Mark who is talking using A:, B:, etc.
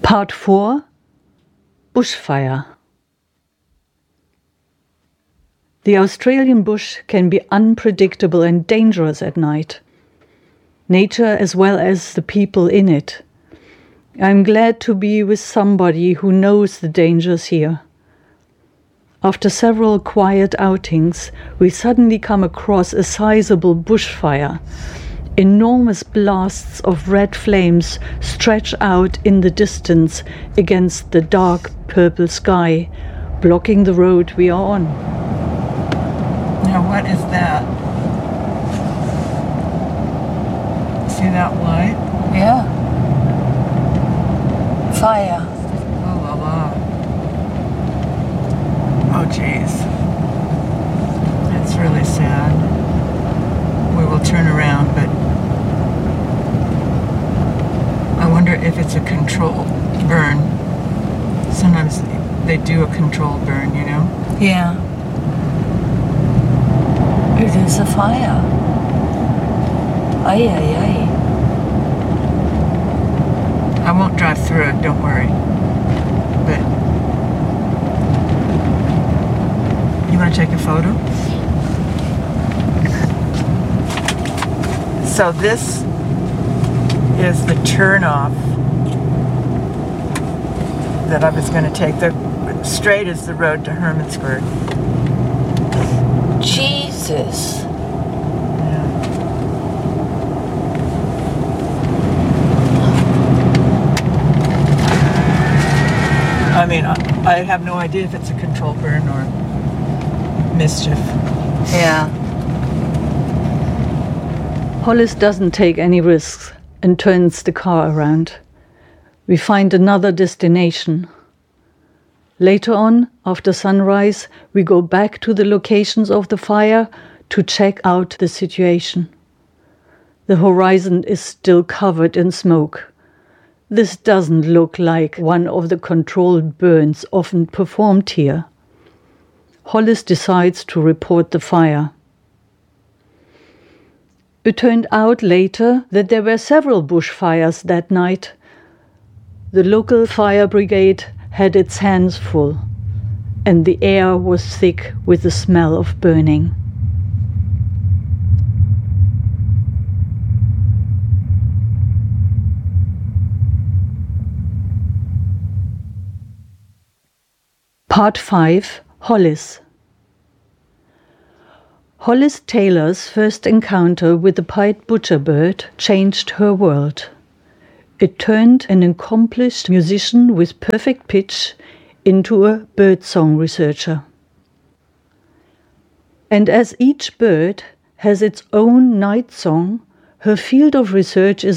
A: Part 4: Bushfire. The Australian bush can be unpredictable and dangerous at night. Nature as well as the people in it. I'm glad to be with somebody who knows the dangers here. After several quiet outings, we suddenly come across a sizable bushfire. Enormous blasts of red flames stretch out in the distance against the dark purple sky, blocking the road we are on.
B: Now what is that? See that light?
C: Yeah. Fire.
B: Oh, la, la. Oh, jeez. That's really sad. We will turn around, but I wonder if it's a controlled burn. Sometimes they do a controlled burn, you know?
C: Yeah. It is a fire. Ay, ay, ay.
B: I won't drive through it, don't worry. But you want to take a photo? So this is the turnoff that I was going to take. The straight is the road to Hermansburg.
C: Jesus.
B: Yeah. I mean, I have no idea if it's a controlled burn or mischief.
C: Yeah.
A: Hollis doesn't take any risks and turns the car around. We find another destination. Later on, after sunrise, we go back to the locations of the fire to check out the situation. The horizon is still covered in smoke. This doesn't look like one of the controlled burns often performed here. Hollis decides to report the fire. It turned out later that there were several bushfires that night. The local fire brigade had its hands full, and the air was thick with the smell of burning. Part 5: Hollis. Hollis Taylor's first encounter with the pied butcherbird changed her world. It turned an accomplished musician with perfect pitch into a birdsong researcher. And as each bird has its own night song, her field of research is